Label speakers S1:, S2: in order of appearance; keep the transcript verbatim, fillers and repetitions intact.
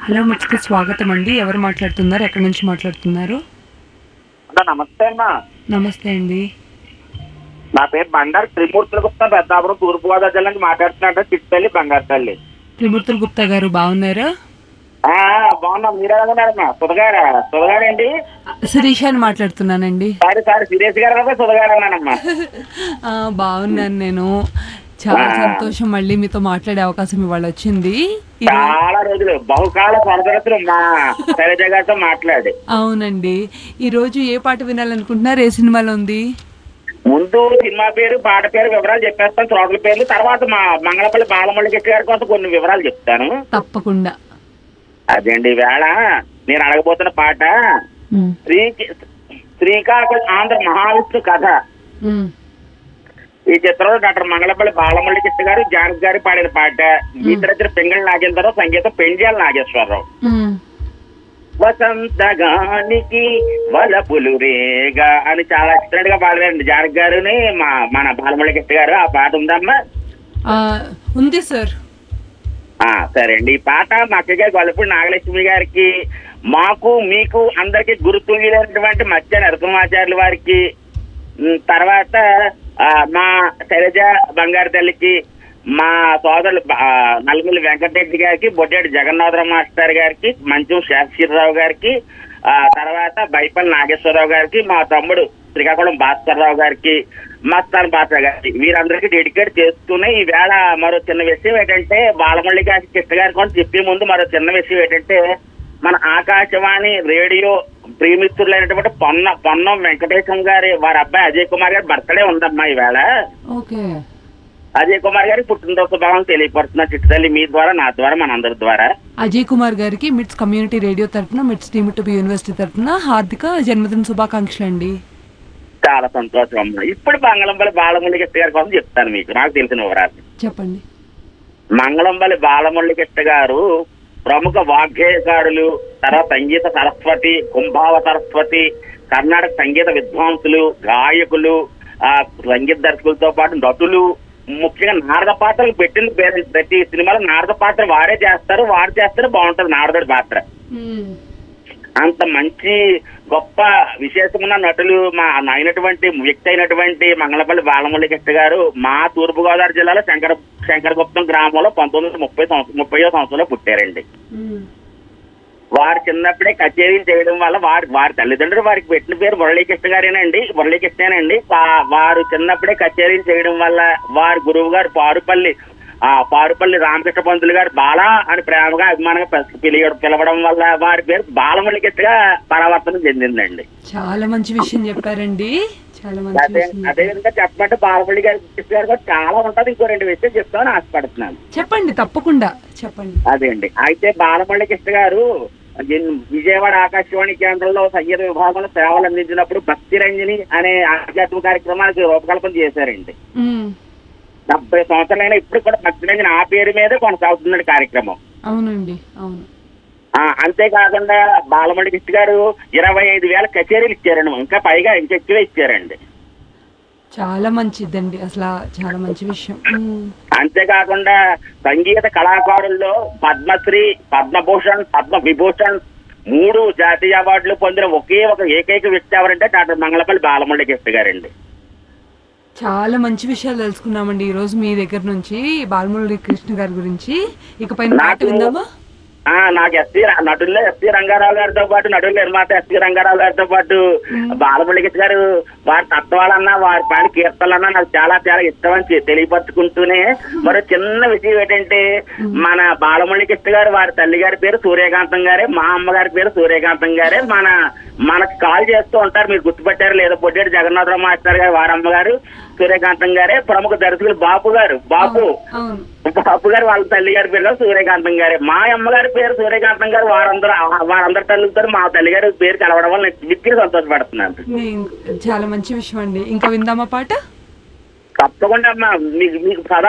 S1: Hello మిట్స్‌కి స్వాగతం అండి. ఎవరు మాట్లాడుతున్నారు? ఎక్కడి నుంచి మాట్లాడుతున్నారు?
S2: అన్నా నమస్తే అమ్మా.
S1: నమస్తే అండి.
S2: నా పేరు బండారు త్రిమూర్తుల గుప్తా, పెద్దాపురం తూర్పుగోదావరి జిల్లా నుంచి మాట్లాడుతున్నట్టు చిట్టపల్లి బంగారు తల్లి.
S1: త్రిమూర్తులు గుప్తా గారు బాగున్నారా?
S2: ఆ బాగున్నాం. మీరు ఎలాగున్నారమ్మా? సుధగారా? సుధగారండి?
S1: శిరీష అని మాట్లాడుతున్నానండి.
S2: సారీ సారీ సురేష్ గారు కదా, సుధగారు అన్నానమ్మా.
S1: ఆ, బాగున్నాను నేను. చాలా
S2: ఆ,
S1: సంతోషం మళ్ళీ మీతో మాట్లాడే అవకాశం ఇవాళ వచ్చింది. ఈరోజు
S2: చాలా రోజులు బహుకాల స్వర్గరతులు మా శైలజ గారితో మాట్లాడి.
S1: అవునండి. ఈరోజు ఏ పాట వినాలనుకుంటున్నారు? ఏ సినిమాలో ఉంది?
S2: ముందు సినిమా పేరు, పాట పేరు వివరాలు చెప్పేస్తాను, శ్రోతల పేర్లు. తర్వాత మా మంగళపల్లి బాలమల్లి గట్టి గారి కోసం కొన్ని వివరాలు చెప్తాను.
S1: తప్పకుండా.
S2: అదేండి ఈవేళ నేను అడగబోతున్న పాట
S1: ఉమ్,
S2: శ్రీ శ్రీకాకుళం ఆంధ్ర మహావిష్ణు కథ.
S1: ఉమ్,
S2: ఈ చిత్రంలో డాక్టర్ మంగళపల్లి బాలమల్లి కృష్ణ గారు, జానకి గారు పాడిన పాట. గీతరచన పింగళి నాగేంద్రరావు, సంగీతం పెంజాల నాగేశ్వరరావు.
S1: ఉమ్.
S2: వసంతగానికి వలపులు రేగా అని చాలా ఎక్సలెంట్ గా పాడారండి జానకి గారుని మా మన బాలమల్లి కృష్ణ గారు. ఆ పాట ఉందమ్మా?
S1: ఆ, ఉంది సార్.
S2: ఆ సరే అండి. ఈ పాట మా అక్క గారి గొల్లపూడి నాగలక్ష్మి గారికి, మాకు మీకు అందరికి గుర్తుండేటువంటి మధ్య నరసింహాచార్యుల వారికి, ఉమ్, తర్వాత ఆ, మా శైలజ బంగారు తల్లికి, మా సోదరులు ఆ, నలుగురి వెంకటరెడ్డి గారికి, బొడ్డేటి జగన్నాథరావు మాస్టర్ గారికి, మంచం శేషగిరిరావు గారికి, ఆ తర్వాత బైపల్లి నాగేశ్వరరావు గారికి, మా తమ్ముడు శ్రీకాకుళం భాస్కర్రావు గారికి, మస్తాన్ బాసా గారికి, వీరందరికీ డెడికేట్ చేస్తూనే ఈ వేళ మరో చిన్న విషయం ఏంటంటే, బాలమల్లి గారి కృష్ణ గారి కోసం చెప్పే ముందు మరో చిన్న విషయం ఏంటంటే, మన ఆకాశవాణి రేడియో ప్రియమిత్రులైనటువంటి పొన్న పొన్నం వెంకటేశం గారి వారి అబ్బాయి అజయ్ కుమార్ గారి బర్త్డే ఉందమ్మా ఈవేళ.
S1: ఓకే.
S2: అజయ్ కుమార్ గారికి పుట్టినరోజు శుభాకాంక్షలు తెలియపడుతున్నా చిట్టుతల్లి, మీ ద్వారా, నా ద్వారా, మనందరి ద్వారా.
S1: అజయ్ కుమార్ గారికి మిట్స్ కమ్యూనిటీ రేడియో తరఫున, మిట్స్ డీమ్డ్ టు బి యూనివర్సిటీ తరఫున హార్దిక జన్మదిన శుభాకాంక్షలు అండి.
S2: చాలా సంతోషం అమ్మా. ఇప్పుడు మంగళంపల్లి బాలమురళి కృష్ణ గారి కోసం చెప్తాను మీకు నాకు తెలిసిన వివరాలు.
S1: చెప్పండి.
S2: మంగళంపల్లి బాలమురళి కృష్ణ గారు ప్రముఖ వాగ్గేయకారులు, తర్వాత సంగీత సరస్వతి, కుంభావ సరస్వతి, కర్ణాటక సంగీత విద్వాంసులు, గాయకులు, ఆ సంగీత దర్శకులతో పాటు నటులు, ముఖ్యంగా నారద పాత్రలు పెట్టిన పేరు. ప్రతి సినిమాలో నారద పాత్ర వారే చేస్తారు, వారు చేస్తారు బాగుంటది నారదుడి పాత్ర. అంత మంచి గొప్ప విశేషమున్న నటులు మా అయినటువంటి వ్యక్తి అయినటువంటి మంగళపల్లి బాలమురళి కృష్ణ గారు మా తూర్పు గోదావరి జిల్లాలో శంకర శంకరగుప్తం గ్రామంలో పంతొమ్మిది వందల ముప్పై సంవత్సరం ముప్పయో సంవత్సరంలో పుట్టారండి. వారు చిన్నప్పుడే కచేరీలు చేయడం వల్ల వారి వారి తల్లిదండ్రులు వారికి పెట్టిన పేరు మురళీకృష్ణ గారేనండి, మురళీకృష్ణేనండి. వారు చిన్నప్పుడే కచేరీలు చేయడం వల్ల వారి గురువు గారు పారుపల్లి ఆ పారుపల్లి రామకృష్ణ పంతులు గారు బాలా అని ప్రేమగా అభిమానంగా పిలియ పిలవడం వల్ల వారి పేరు బాలమురళి కృష్ణగా పరావర్తనం చెందిందండి.
S1: చాలా మంచి విషయం చెప్పారండి. చాలా మంచి
S2: అదే
S1: విషయం
S2: అదే విధంగా చెప్పమంటే బాలమురళి గారి కృష్ణ గారు కూడా చాలా ఉంటది. ఇంకో రెండు విషయాలు చెప్తామని ఆశపడుతున్నాను.
S1: చెప్పండి, తప్పకుండా చెప్పండి.
S2: అదే అండి. అయితే బాలమురళి కృష్ణ గారు విజయవాడ ఆకాశవాణి కేంద్రంలో సంగీత విభాగంలో సేవలు అందించినప్పుడు భక్తి రంజని అనే ఆధ్యాత్మిక కార్యక్రమానికి రూపకల్పన చేశారండి.
S1: ఉమ్,
S2: డెబ్బై సంవత్సరాలైనా ఇప్పుడు కూడా భక్తి రంజని ఆ పేరు మీదే కొనసాగుతుందండి కార్యక్రమం.
S1: అవునండి, అవును.
S2: ఆ అంతేకాకుండా బాలమురళి కృష్ణ గారు ఇరవై ఐదు వేల కచేరీలు ఇచ్చారండి, ఇంకా పైగా ఇంకా ఎక్కువ ఇచ్చారండి.
S1: చాలా మంచిదండి, అసలు చాలా మంచి విషయం. ఉమ్,
S2: అంతేకాకుండా సంగీత కళాకారుల్లో పద్మశ్రీ, పద్మభూషణ్, పద్మ విభూషణ్ మూడు జాతీయ అవార్డులు పొందిన ఒకే ఒక ఏకైక వ్యక్తి ఎవరంటే డాక్టర్ మంగళపల్లి బాలమురళి కృష్ణ గారండి.
S1: చాలా మంచి విషయాలు తెలుసుకున్నామండి ఈ రోజు మీ దగ్గర నుంచి బాలమురళి కృష్ణ గారి గురించి. ఇకపై పాట
S2: నాకు
S1: విందామా?
S2: ఆ నాకు ఎస్పీ నటుల్లో ఎస్పీ రంగారావు గారితో పాటు నటులు నిర్మాత ఎస్పీ రంగారావు గారితో పాటు బాలమురళి కృష్ణ గారు వారి తత్వాలన్నా వారి పైన కీర్తనలన్నా నాకు చాలా చాలా ఇష్టం అని తెలియపరుచుకుంటూనే మరో చిన్న విషయం ఏంటంటే, మన బాలమురళి కృష్ణ గారు వారి తల్లి గారి పేరు సూర్యకాంతం గారే, మా అమ్మగారి పేరు సూర్యకాంతం గారే. మన మనకు కాల్ చేస్తూ ఉంటారు, మీరు గుర్తుపెట్టారు లేదా, బొడ్డేటి జగన్నాథరావు మాస్టర్ గారు వారి అమ్మగారు సూర్యకాంతం గారే. ప్రముఖ దర్శకులు బాపు గారు, బాపు బాపు గారు వాళ్ళ తల్లి గారి పేరు సూర్యకాంతం గారే. మా అమ్మగారి పేరు సూర్యకాంతం గారు. వారందరూ వారందరి తల్లితో మా తల్లి గారి పేరు కలవడం వల్ల నేను మిక్కిలి సంతోషపడుతున్నాను.
S1: చాలా మంచి విషయం అండి. ఇంకా విందామా పాట?
S2: తప్పకుండా అమ్మా. మీకు మీకు సదా